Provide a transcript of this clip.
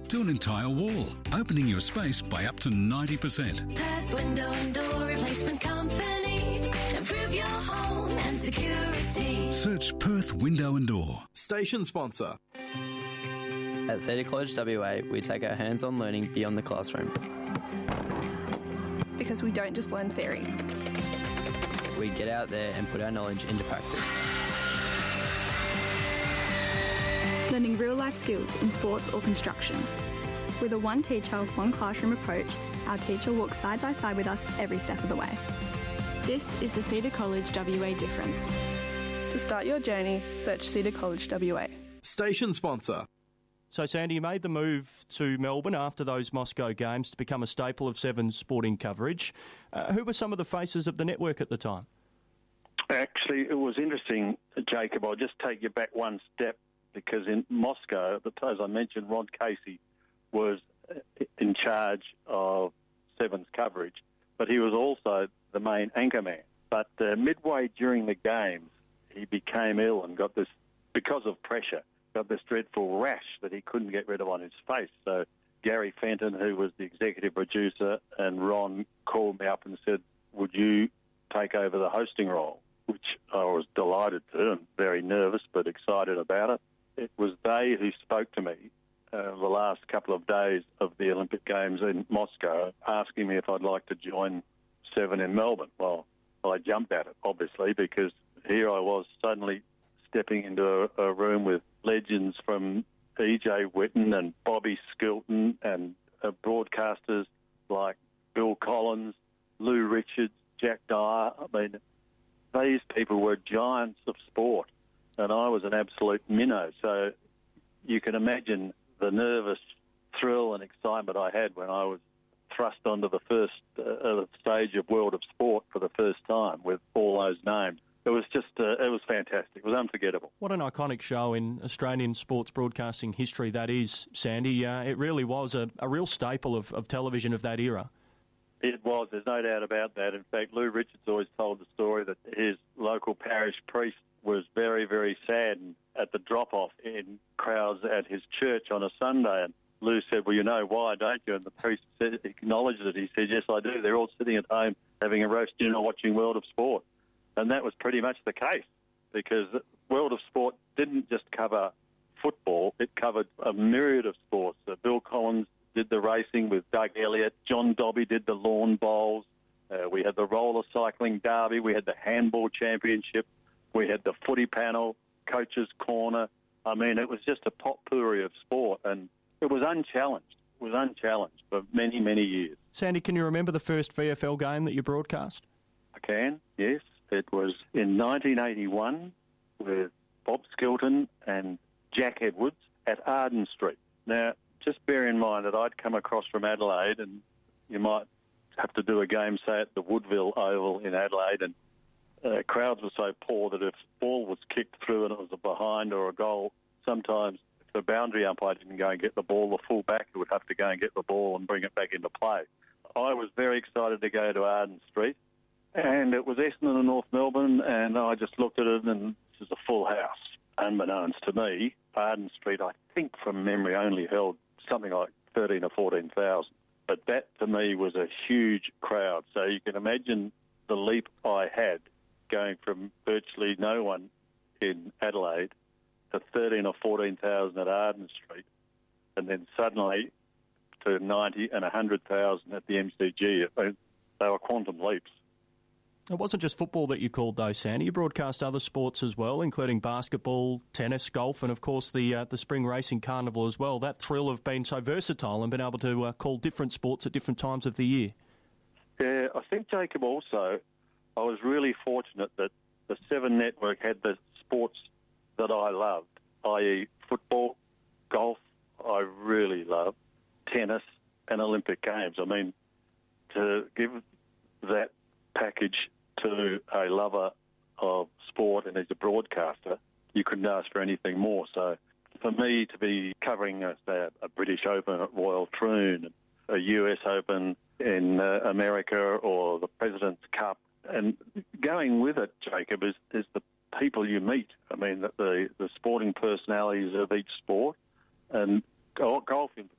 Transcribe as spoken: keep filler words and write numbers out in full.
to an entire wall, opening your space by up to ninety percent. Perth Window and Door Replacement Company. Improve your home and security. Search Perth Window and Door. Station sponsor. At Cedar College W A, we take our hands-on learning beyond the classroom. Because we don't just learn theory. We get out there and put our knowledge into practice. Learning real-life skills in sports or construction. With a one teacher, one classroom approach, our teacher walks side by side with us every step of the way. This is the Cedar College W A difference. To start your journey, search Cedar College W A. Station sponsor. So, Sandy, you made the move to Melbourne after those Moscow games to become a staple of Seven's sporting coverage. Uh, who were some of the faces of the network at the time? Actually, it was interesting, Jacob. I'll just take you back one step, because in Moscow, as I mentioned, Rod Casey was in charge of Seven's coverage, but he was also the main anchorman. But uh, midway during the games, he became ill and got this, because of pressure, got this dreadful rash that he couldn't get rid of on his face. So Gary Fenton, who was the executive producer, and Ron called me up and said, would you take over the hosting role? Which I was delighted to, and very nervous but excited about it. It was they who spoke to me uh, the last couple of days of the Olympic Games in Moscow, asking me if I'd like to join Seven in Melbourne. Well, I jumped at it, obviously, because here I was suddenly stepping into a, a room with legends from E J Whitten and Bobby Skilton and uh, broadcasters like Bill Collins, Lou Richards, Jack Dyer. I mean, these people were giants of sport, and I was an absolute minnow. So you can imagine the nervous thrill and excitement I had when I was thrust onto the first uh, stage of World of Sport for the first time with all those names. It was just, uh, it was fantastic. It was unforgettable. What an iconic show in Australian sports broadcasting history that is, Sandy. Uh, it really was a, a real staple of, of television of that era. It was, there's no doubt about that. In fact, Lou Richards always told the story that his local parish priest was very, very saddened at the drop-off in crowds at his church on a Sunday. And Lou said, well, you know why, don't you? And the priest said, acknowledged it. He said, yes, I do. They're all sitting at home having a roast dinner watching World of Sport. And that was pretty much the case, because World of Sport didn't just cover football. It covered a myriad of sports. Uh, Bill Collins did the racing with Doug Elliott. John Dobby did the lawn bowls. Uh, we had the roller cycling derby. We had the handball championship. We had the footy panel, coach's corner. I mean, it was just a potpourri of sport, and it was unchallenged. It was unchallenged for many, many years. Sandy, can you remember the first V F L game that you broadcast? I can, yes. It was in nineteen eighty-one with Bob Skilton and Jack Edwards at Arden Street. Now, just bear in mind that I'd come across from Adelaide, and you might have to do a game, say, at the Woodville Oval in Adelaide, and uh, crowds were so poor that if the ball was kicked through and it was a behind or a goal, sometimes if the boundary umpire didn't go and get the ball, the full-back would have to go and get the ball and bring it back into play. I was very excited to go to Arden Street, and it was Essendon and North Melbourne, and I just looked at it, and this is a full house. Unbeknownst to me, Arden Street, I think from memory, only held something like thirteen or fourteen thousand. But that, to me, was a huge crowd. So you can imagine the leap I had going from virtually no one in Adelaide to thirteen or fourteen thousand at Arden Street, and then suddenly to ninety and one hundred thousand at the M C G. They were quantum leaps. It wasn't just football that you called, though, Sandy. You broadcast other sports as well, including basketball, tennis, golf, and, of course, the uh, the Spring Racing Carnival as well. That thrill of being so versatile and being able to uh, call different sports at different times of the year. Yeah, I think, Jacob, also, I was really fortunate that the Seven Network had the sports that I loved, that is football, golf, I really love, tennis, and Olympic Games. I mean, to give that package to a lover of sport and as a broadcaster, you couldn't ask for anything more. So for me to be covering a, a British Open at Royal Troon, a U S Open in uh, America, or the President's Cup, and going with it, Jacob, is, is the people you meet. I mean, the, the, the sporting personalities of each sport, and golf in